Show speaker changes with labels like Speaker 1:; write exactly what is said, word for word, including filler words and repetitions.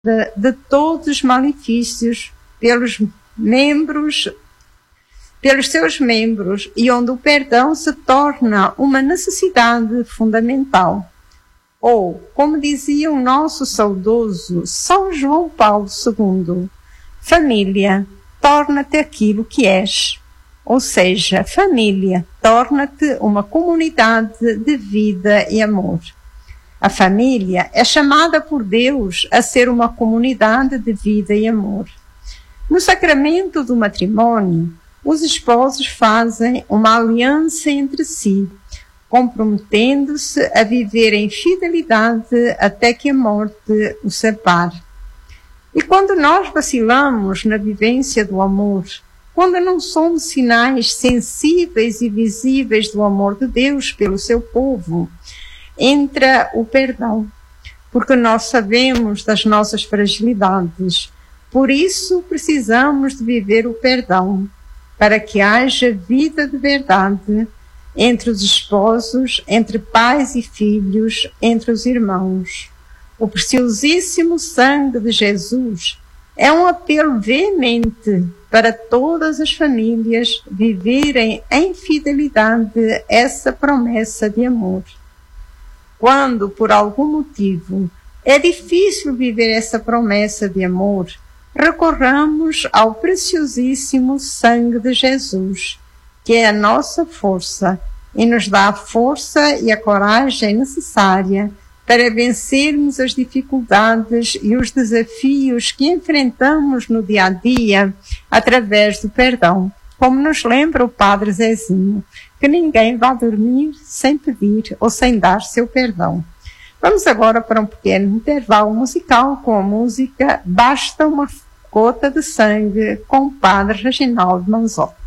Speaker 1: de, de todos os malefícios pelos membros, pelos seus membros, e onde o perdão se torna uma necessidade fundamental. Ou, como dizia o nosso saudoso São João Paulo segundo, família, torna-te aquilo que és. Ou seja, família, torna-te uma comunidade de vida e amor. A família é chamada por Deus a ser uma comunidade de vida e amor. No sacramento do matrimônio, os esposos fazem uma aliança entre si, comprometendo-se a viver em fidelidade até que a morte os separe. E quando nós vacilamos na vivência do amor, quando não somos sinais sensíveis e visíveis do amor de Deus pelo seu povo, entra o perdão, porque nós sabemos das nossas fragilidades. Por isso precisamos de viver o perdão, para que haja vida de verdade entre os esposos, entre pais e filhos, entre os irmãos. O preciosíssimo sangue de Jesus é um apelo veemente para todas as famílias viverem em fidelidade essa promessa de amor. Quando, por algum motivo, é difícil viver essa promessa de amor, recorramos ao preciosíssimo sangue de Jesus, que é a nossa força e nos dá a força e a coragem necessária para vencermos as dificuldades e os desafios que enfrentamos no dia a dia através do perdão. Como nos lembra o Padre Zezinho, que ninguém vai dormir sem pedir ou sem dar seu perdão. Vamos agora para um pequeno intervalo musical com a música Basta uma Gota de Sangue, com o Padre Reginaldo Manzotti.